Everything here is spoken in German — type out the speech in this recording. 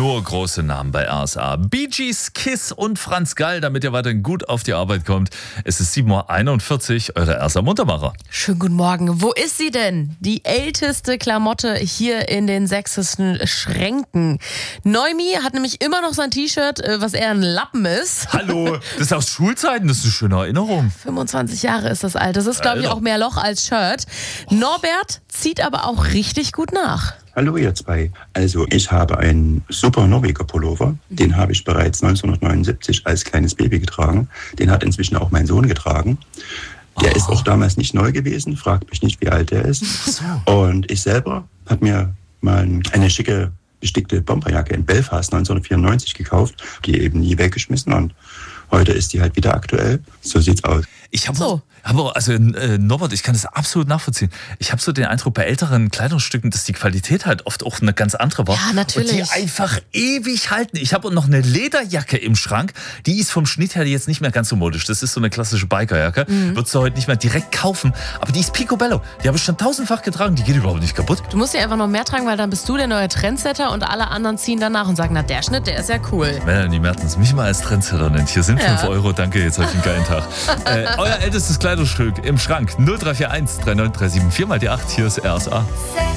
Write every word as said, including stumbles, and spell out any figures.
nur große Namen bei R S A. Bee Gees, Kiss und Franz Gall, damit ihr weiterhin gut auf die Arbeit kommt. Es ist sieben Uhr einundvierzig, eure R S A Muntermacher. Schönen guten Morgen. Wo ist sie denn? Die älteste Klamotte hier in den sächsischen Schränken. Neumi hat nämlich immer noch sein T-Shirt, was eher ein Lappen ist. Hallo, das ist aus Schulzeiten, das ist eine schöne Erinnerung. fünfundzwanzig Jahre ist das alt. Das ist, glaube ich, Alter. auch mehr Loch als Shirt. Norbert zieht aber auch richtig gut nach. Hallo ihr zwei. Also ich habe einen super Norweger Pullover. Den habe ich bereits neunzehnhundertneunundsiebzig als kleines Baby getragen. Den hat inzwischen auch mein Sohn getragen. Der oh. ist auch damals nicht neu gewesen. Fragt mich nicht, wie alt der ist. So. Und ich selber habe mir mal eine schicke bestickte Bomberjacke in Belfast neunzehnhundertvierundneunzig gekauft. Die eben nie weggeschmissen und heute ist die halt wieder aktuell. So sieht's aus. Ich habe So. aber, also äh, Norbert, ich kann das absolut nachvollziehen. Ich habe so den Eindruck bei älteren Kleidungsstücken, dass die Qualität halt oft auch eine ganz andere war. Ja, natürlich. Und die einfach ewig halten. Ich habe noch eine Lederjacke im Schrank, die ist vom Schnitt her jetzt nicht mehr ganz so modisch. Das ist so eine klassische Bikerjacke. Mhm. Würdest du heute nicht mehr direkt kaufen. Aber die ist picobello. Die habe ich schon tausendfach getragen, die geht überhaupt nicht kaputt. Du musst dir einfach noch mehr tragen, weil dann bist du der neue Trendsetter und alle anderen ziehen danach und sagen, na der Schnitt, der ist ja cool. Melanie Mertens mich mal als Trendsetter nennt. Hier sind Ja. fünf Euro, danke, jetzt habe ich einen geilen Tag. äh, euer ältestes Kleidungsstück im Schrank null drei vier eins drei neun drei sieben vier mal die acht, hier ist R S A.